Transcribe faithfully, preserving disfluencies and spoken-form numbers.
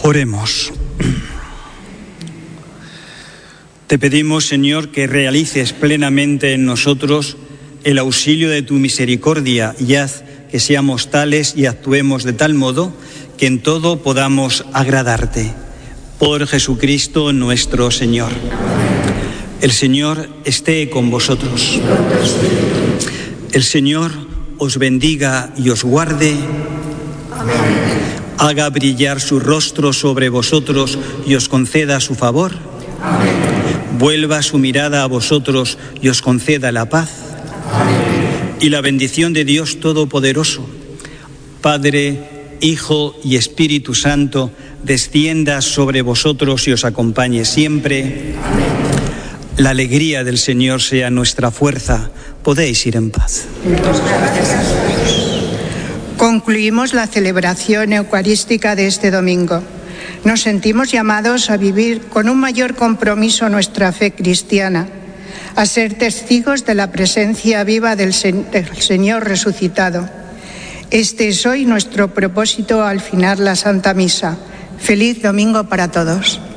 Oremos. Te pedimos, Señor, que realices plenamente en nosotros el auxilio de tu misericordia y haz que seamos tales y actuemos de tal modo que en todo podamos agradarte. Por Jesucristo nuestro Señor. El Señor esté con vosotros. El Señor os bendiga y os guarde. Amén. Haga brillar su rostro sobre vosotros y os conceda su favor. Amén. Vuelva su mirada a vosotros y os conceda la paz. Amén. Y la bendición de Dios Todopoderoso, Padre, Hijo y Espíritu Santo, descienda sobre vosotros y os acompañe siempre. Amén. La alegría del Señor sea nuestra fuerza. Podéis ir en paz. Muchas gracias. Concluimos la celebración eucarística de este domingo. Nos sentimos llamados a vivir con un mayor compromiso nuestra fe cristiana, a ser testigos de la presencia viva del, Sen- del Señor resucitado. Este es hoy nuestro propósito al final la Santa Misa. Feliz domingo para todos.